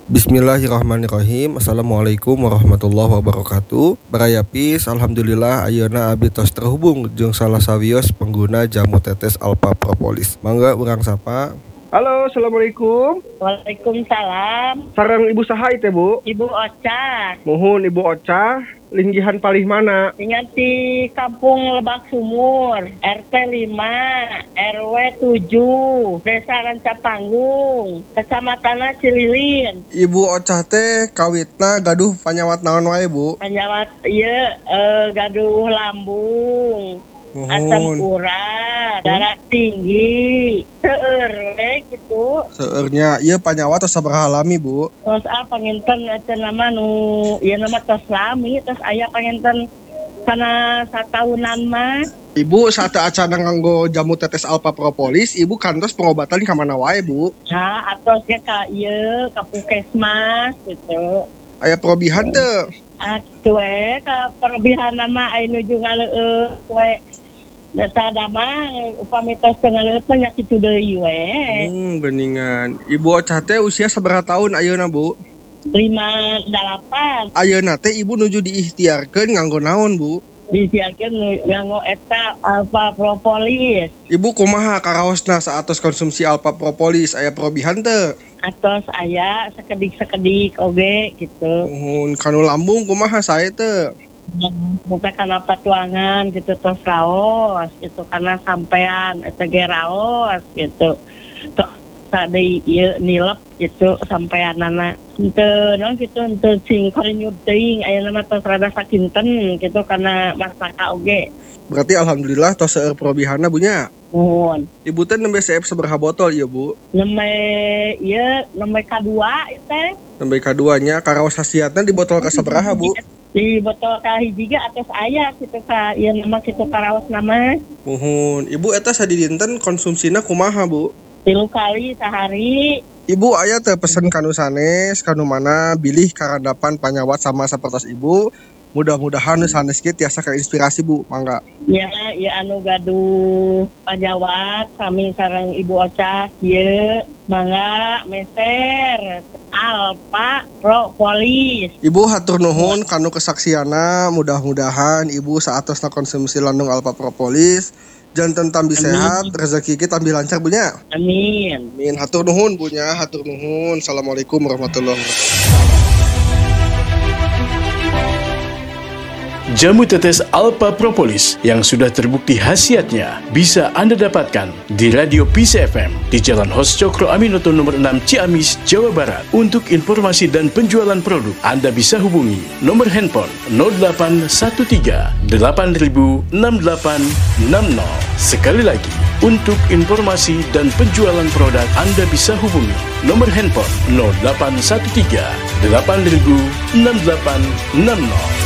Bismillahirrahmanirrahim. Assalamualaikum warahmatullahi wabarakatuh. Barayapis, alhamdulillah ayeuna abdi tos terhubung jeung salah sawios pengguna jamu tetes Alpha Propolis. Mangga urang sapa. Halo, assalamualaikum. Waalaikumsalam. Sareng Ibu saha teh, Bu? Ibu Oca. Muhun Ibu Oca, linggihan palih mana? Ingat di Kampung Lebak Sumur, RT 5, RW 7, Desa Rancapanggung, Kecamatan Cililin. Ibu Oca teh kawitna gaduh panyawat naon wae, Bu? Penyawat gaduh lambung, asam urat, darah tinggi, seueur gitu. Seueurnya ieu panyawat tos sabaraha lami, Bu? Terus panginten nama nama tos lami, terus aya panginten kana satahunan mah. Ibu saat acara nganggo jamu tetes Alpha Propolis, Ibu kantos pengobatan ka mana wae, Bu? Nah, atosnya ka puskesmas gitu. Aya perobihan teu? Atuh ka perobihan mah aya nuju ngaleueut we. Data dama upami tos ngaleueut nya kitu deui we. Beningan. Ibu Oca teh usia sabaraha tahun ayeuna, Bu? 58. Ayeuna teh Ibu nuju diikhtiarkeun nganggo naon, Bu? Disiarkeun nganggo eta Alpha Propolis. Ibu kumaha karaosna saatos konsumsi Alpha Propolis, aya perobihan teu? Atos aya sekedik-sekedik oge gitu. Kanu lambung kumaha sae teu? Muka kana patuangan gitu tos raos gitu karena sampean eta ge raos gitu. Tadi ieu nilep gitu sampeanana. Henteu naon gitu henteu sing karinyut teuing aya nama tos rada sakinten gitu karena masaka oge. Berarti alhamdulillah tos seueur perobihanna, Bu nya. Nuhun. Ibu teh nembe seep sabaraha botol ieu, Bu? Nembe kadua teh. Nembe kaduanya karaos hasiatna di botol ka sabaraha, Bu? Di botol ka hiji ge atos aya kitu ka ieu nama kitu karaos nama. Muhun. Ibu eta sadidinten konsumsina kumaha, Bu? 3 kali sehari. Ibu aya teh pesen kanu sanes, kanu mana bilih karandapan panyawat sama sapertos Ibu. Mudah-mudahan sanes ge tiasa inspirasi, Bu. Mangga. Ya anu gaduh panyawat sami sareng Ibu Oca ieu mangga meser Alpha Propolis. Ibu hatur nuhun kanu kesaksiana, mudah-mudahan Ibu saatosna konsumsi landung Alpha Propolis janten tambi sehat, rezeki kita tambi lancar, Bu nya. Amin. Amin. Hatur nuhun, Bu nya, hatur nuhun. Assalamualaikum warahmatullahi wabarakatuh. Jamu tetes Alpha Propolis yang sudah terbukti khasiatnya bisa Anda dapatkan di Radio Peace FM di Jalan Hos Cokro Aminoto nomor 6 Ciamis, Jawa Barat. Untuk informasi dan penjualan produk, Anda bisa hubungi nomor handphone 0813 8000 6860. Sekali lagi, untuk informasi dan penjualan produk, Anda bisa hubungi nomor handphone 0813 8000 6860.